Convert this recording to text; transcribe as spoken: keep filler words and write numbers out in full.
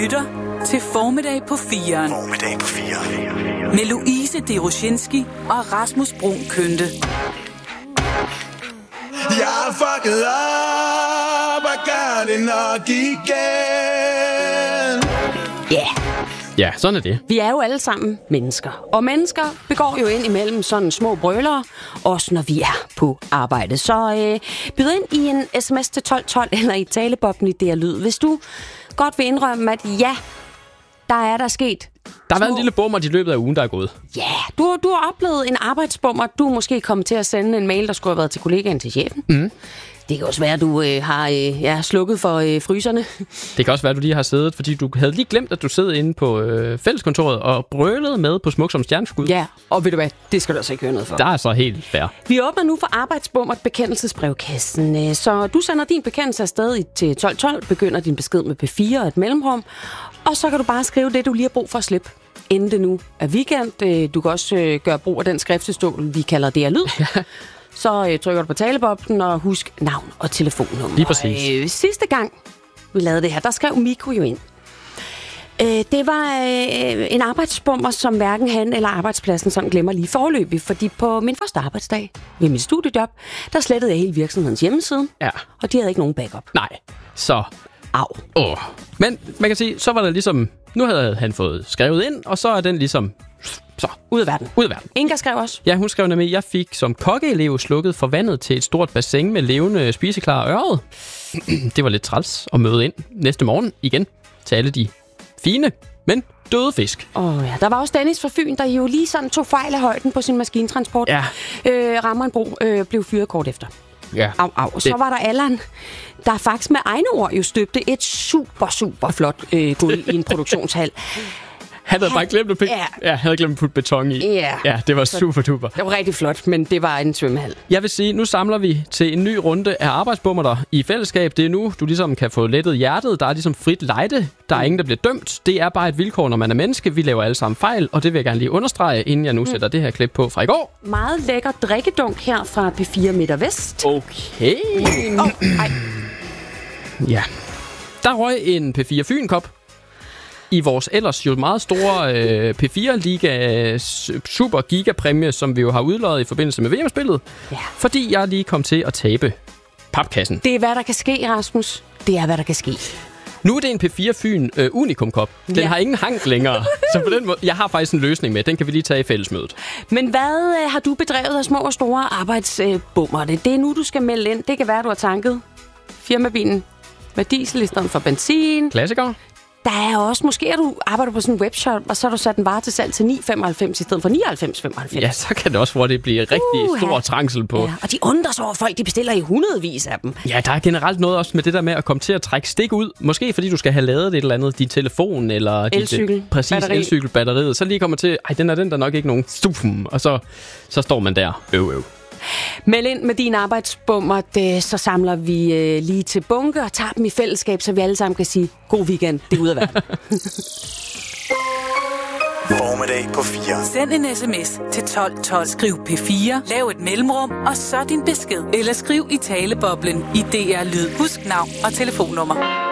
lytter til Formiddag på firen. Formiddag på firen. Med Louise Deroshinski og Rasmus Brun Kønte. Jeg er fucket op og gør det nok igen. Ja. Yeah. Ja, sådan er det. Vi er jo alle sammen mennesker. Og mennesker begår jo ind imellem sådan små brølere, også når vi er på arbejde. Så øh, byd ind i en sms til tolv tolv eller i talebobben i D R Lyd, hvis du godt vil indrømme, at ja, der er der sket. Der har været en lille bummer i løbet af ugen, der er gået. Ja, du, du har oplevet en arbejdsbummer. Du er måske kommet til at sende en mail, der skulle have været til kollegaen til chefen. Mm. Det kan også være, at du øh, har øh, ja, slukket for øh, fryserne. Det kan også være, at du lige har siddet, fordi du havde lige glemt, at du sidder inde på øh, fælleskontoret og brølede med på Smuk som stjerneskud. Ja, og ved du hvad, det skal du altså ikke høre noget for. Der er så helt fair. Vi åbner nu for arbejdsbummert bekendelsesbrevkassen. Så du sender din bekendelse afsted til tolv tolv, begynder din besked med P fire og et mellemrum, og så kan du bare skrive det, du lige har brug for at slippe, inden det nu er weekend. Du kan også gøre brug af den skriftestol, vi kalder D R Lyd. Ja. Så øh, trykker du på talebobben og husk navn og telefonnummer. Lige præcis. Øh, sidste gang vi lavede det her, der skrev Mikko jo ind. Øh, det var øh, en arbejdsbummer, som hverken han eller arbejdspladsen sådan glemmer lige forløbig. Fordi på min første arbejdsdag ved mit studiejob, der slettede jeg hele virksomhedens hjemmeside. Ja. Og de havde ikke nogen backup. Nej, så... Au. Åh. Men man kan sige, så var der ligesom... Nu havde han fået skrevet ind, og så er den ligesom... Så, ud af verden. Ud af verden. Inga skrev også. Ja, hun skrev nemlig, jeg fik som kokkeelev slukket for vandet til et stort bassin med levende spiseklare ørred. Det var lidt træls at møde ind næste morgen igen til alle de fine, men døde fisk. Åh oh, ja, der var også Dennis fra Fyn, der jo lige sådan tog fejl af højden på sin maskintransport. Ja. Øh, Rammer en bro øh, blev fyret kort efter. Ja. Au, au. Så det... var der Allan, der faktisk med egne ord jo støbte et super, super flot øh, gulv i en produktionshal. Han havde han, bare glemt at, p- ja. Ja, havde glemt at putte beton i. Ja. Ja, det var super duper. Det var rigtig flot, men det var en svømmehal. Jeg vil sige, nu samler vi til en ny runde af arbejdsbummerter i fællesskab. Det er nu, du ligesom kan få lettet hjertet. Der er ligesom frit lejde. Der er ingen, der bliver dømt. Det er bare et vilkår, når man er menneske. Vi laver alle sammen fejl, og det vil jeg gerne lige understrege, inden jeg nu sætter mm. det her klip på fra i går. Meget lækker drikkedunk her fra P fire Midt Vest. Okay. Mm. Oh, ej. Ja. Der røg en P fire Fyn-kop i vores ellers jo meget store øh, P fire Liga Super Giga præmie, som vi jo har udløjet i forbindelse med V M-spillet. Ja. Fordi jeg lige kom til at tabe papkassen. Det er, hvad der kan ske, Rasmus. Det er, hvad der kan ske. Nu er det en P fire Fyn øh, Unicum-kop. Den ja. har ingen hank længere. Så på den måde, jeg har faktisk en løsning med. Den kan vi lige tage i fællesmødet. Men hvad øh, har du bedrevet af små og store arbejdsbummer? Øh, det er nu, du skal melde ind. Det kan være, du har tanket firmabilen med diesel i stedet for benzin. Klassiker. Der er også, måske er du arbejder på sådan en webshop, og så har du sat en vare til salg til ni femoghalvfems i stedet for nioghalvfems femoghalvfems. Ja, så kan det også, hvor det bliver rigtig uh, stor trængsel på. Ja, og de undrer sig over, folk de bestiller i hundredvis af dem. Ja, der er generelt noget også med det der med at komme til at trække stik ud. Måske fordi du skal have lavet et eller andet, din telefon eller... Elcykel. Dit, præcis, batteri. elcykelbatteriet. Så lige kommer til, ej, den er den der nok ikke nogen stufum. Og så, så står man der. Øv, øv. Meld ind med din arbejdsbummer, det, så samler vi øh, lige til bunke og tager dem i fællesskab, så vi alle sammen kan sige, god weekend, det er ude af verden. Formiddag på fire. Send en sms til tolv tolv. Skriv P fire, lav et mellemrum, og så din besked. Eller skriv i taleboblen i D R Lyd. Husk navn og telefonnummer.